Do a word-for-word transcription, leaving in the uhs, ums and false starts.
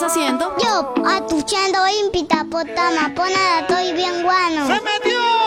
haciendo? Yo, atuchando impita potama, ponada, estoy bien guano.